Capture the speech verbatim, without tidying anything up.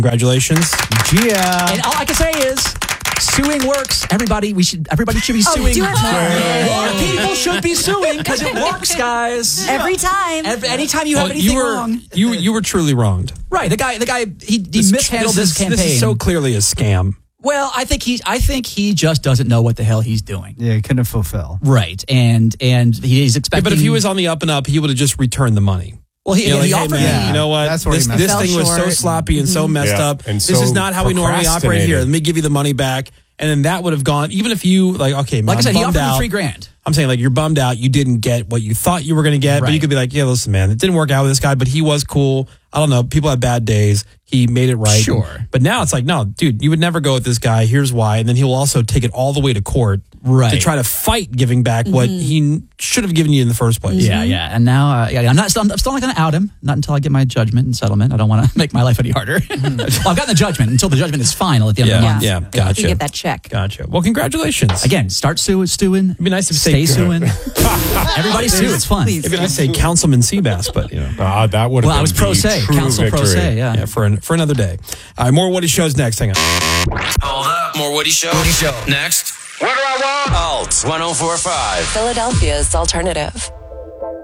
Congratulations. Yeah. And all I can say is, suing works. Everybody, we should. Everybody should be suing. Oh, do it more. More people should be suing because it works, guys. Every time. Every, anytime you Well, have anything you were wrong, you you were truly wronged. right? The guy, the guy, he, he This- mishandled this, is, campaign. This is so clearly a scam. well, I think he, I think he just doesn't know what the hell he's doing. Yeah, he couldn't fulfill. Right, and and he's Yeah, expecting. but if he was on the up and up, he would have just returned the money. well, he, You know, he like, hey, offered man, me. you know what? That's where he this messed this up. thing was so Fell sloppy and so messed Yeah, up. and This so is not how we normally operate here. procrastinated. Let me give you the money back. And then that would have gone, even if you, like, okay, man, Like I I'm said, he bummed offered out. me three grand. I'm saying, like, you're bummed out. You didn't get what you thought you were going to get. But you Right. could be like, yeah, listen, man, it didn't work out with this guy, but he was cool. I don't know. People have bad days. He made it right. Sure. But now it's like, no, dude, you would never go with this guy. Here's why. And then he'll also take it all the way to court Right. to try to fight giving back what he should have given you in the first place. Yeah, yeah. And now, uh, yeah, I'm not. Still, I'm still not going to out him. Not until I get my judgment and settlement. I don't want to make my life any harder. well, I've gotten the judgment. Until the judgment is final at the end of the Yeah, month. yeah, gotcha. You get that check. Gotcha. Well, congratulations. Again, start suing. Stewing. It'd be nice if stay say- suing. Everybody sue. It's fun. Please. Maybe I say Councilman Seabass, but you know. Ah, that would have Well, been I was pro the se. true Council pro victory. se. Yeah. Yeah, for an, for another day. All right, more Woody shows next. Hang on. Hold up. More Woody Show. Woody Show. Next. What do I want? Alt one oh four point five. Philadelphia's alternative.